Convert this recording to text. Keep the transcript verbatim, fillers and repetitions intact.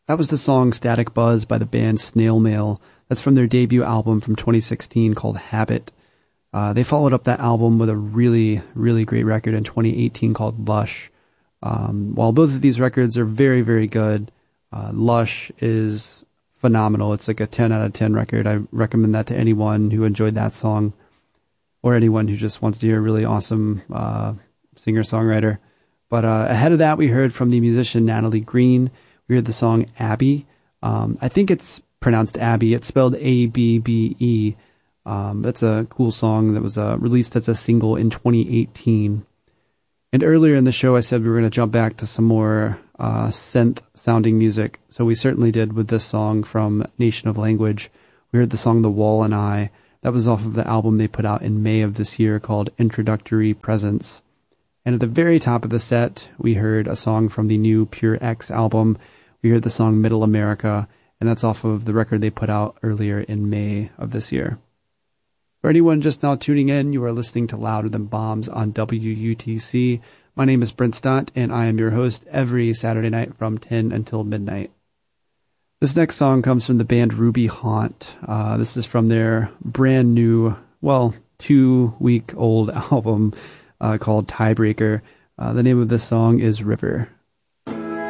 That was the song Static Buzz by the band Snail Mail. That's from their debut album from twenty sixteen called Habit. Uh, they followed up that album with a really, really great record in twenty eighteen called Lush. Um, while both of these records are very, very good, uh, Lush is phenomenal. It's like a ten out of ten record. I recommend that to anyone who enjoyed that song or anyone who just wants to hear a really awesome uh, singer-songwriter. But uh, ahead of that, we heard from the musician Natalie Green. We heard the song Abby. Um, I think it's pronounced Abby. It's spelled A B B E. Um, that's a cool song that was uh, released as a single in twenty eighteen. And earlier in the show, I said we were going to jump back to some more uh, synth-sounding music. So we certainly did with this song from Nation of Language. We heard the song The Wall and I. That was off of the album they put out in May of this year called Introductory Presence. And at the very top of the set, we heard a song from the new Pure X album. We heard the song Middle America, and that's off of the record they put out earlier in May of this year. For anyone just now tuning in, you are listening to Louder Than Bombs on W U T C. My name is Brent Stott, and I am your host every Saturday night from ten until midnight. This next song comes from the band Ruby Haunt. Uh, this is from their brand new, well, two-week-old album uh, called Tiebreaker. Uh, the name of this song is River.